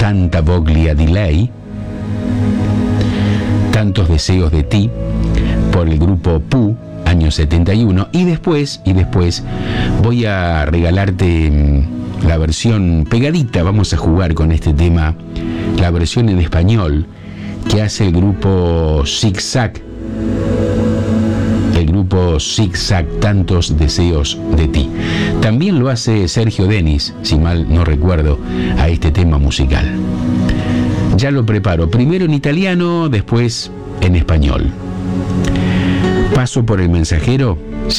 Tanta voglia di lei, Tantos deseos de ti, por el grupo Pooh, año 71, y después voy a regalarte la versión pegadita. Vamos a jugar con este tema, la versión en español que hace el grupo Zigzag, Tantos deseos de ti. También lo hace Sergio Denis, si mal no recuerdo, a este tema musical. Ya lo preparo, primero en italiano, después en español. Paso por el mensajero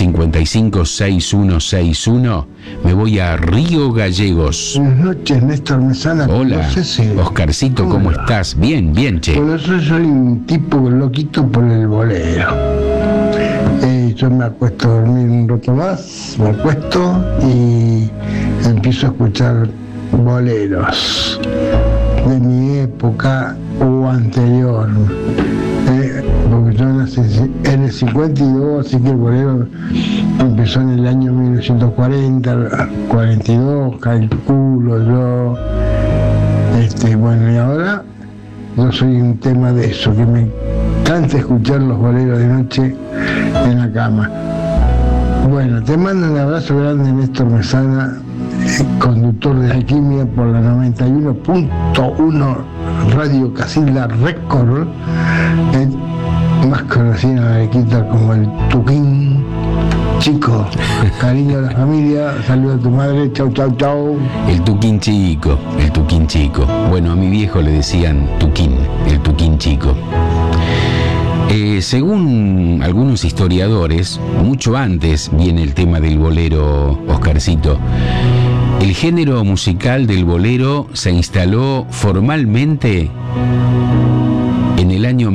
556161. Me voy a Río Gallegos. Buenas noches, Néstor Mesana. Hola, Oscarcito, ¿cómo estás? Bien, che. Bueno, yo soy un tipo loquito por el bolero. Yo me acuesto a dormir un rato más, me acuesto y empiezo a escuchar boleros de mi época o anterior. Porque yo nací en el 52, así que el bolero empezó en el año 1940, 42, calculo yo. Bueno, y ahora yo soy un tema de eso, que me encanta escuchar los boleros de noche en la cama. Bueno, te mando un abrazo grande, Néstor Mesana, conductor de Alquimia por la 91.1 Radio Casilda Record, más conocida en Arequita como el Tuquín Chico. Cariño a la familia, saludo a tu madre, chau. El Tuquín Chico. Bueno, a mi viejo le decían Tuquín, el Tuquín Chico. Según algunos historiadores, mucho antes viene el tema del bolero, Oscarcito. El género musical del bolero se instaló formalmente en el año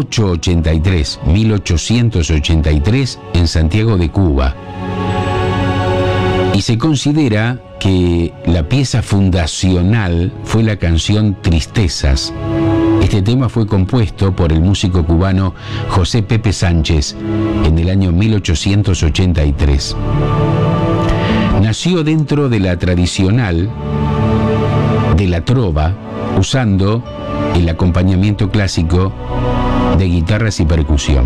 1883 en Santiago de Cuba. Y se considera que la pieza fundacional fue la canción Tristezas. Este tema fue compuesto por el músico cubano José Pepe Sánchez en el año 1883. Nació dentro de la tradicional de la trova, usando el acompañamiento clásico de guitarras y percusión.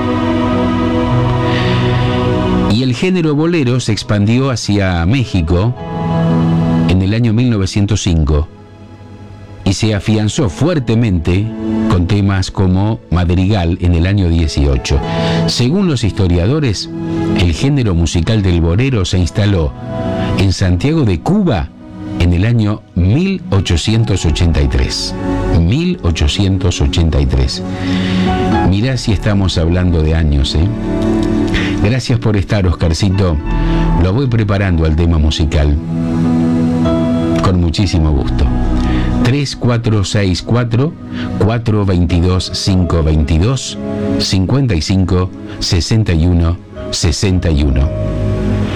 Y el género bolero se expandió hacia México en el año 1905 y se afianzó fuertemente con temas como Madrigal en el año 18. Según los historiadores, el género musical del bolero se instaló en Santiago de Cuba en el año 1883. 1883. Mirá si estamos hablando de años, ¿eh? Gracias por estar, Oscarcito. Lo voy preparando al tema musical con muchísimo gusto. 3464 422 522 55 61 61.